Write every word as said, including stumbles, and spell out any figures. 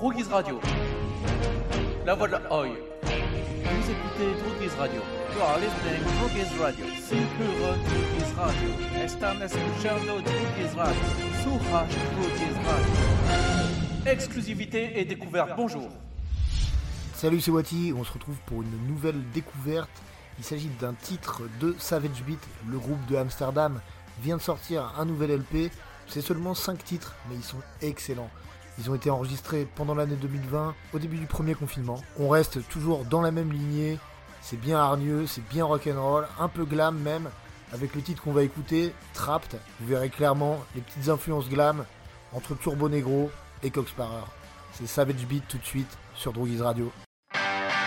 Droguise Radio. La voix de la Oi. Vous écoutez Droguise Radio. You are listening to Droguise Radio. Silpure Droguise Radio. Están escuchando Droguise Radio. Suraj Droguise Radio. Exclusivité et découverte. Bonjour. Salut, c'est Wati. On se retrouve pour une nouvelle découverte. Il s'agit d'un titre de Savage Beat. Le groupe de Amsterdam vient de sortir un nouvel L P. C'est seulement cinq titres, mais ils sont excellents. Ils ont été enregistrés pendant l'année deux mille vingt, au début du premier confinement. On reste toujours dans la même lignée. C'est bien hargneux, c'est bien rock'n'roll, un peu glam même. Avec le titre qu'on va écouter, Trapped, vous verrez clairement les petites influences glam entre Turbo Negro et Cock Sparrer. C'est Savage Beat tout de suite sur Droguise Radio.